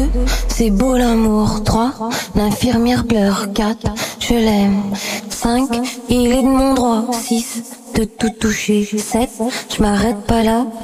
2, c'est beau l'amour. 3, l'infirmière pleure. 4, je l'aime. 5, il est de mon droit. 6, de tout toucher. 7, je m'arrête pas là.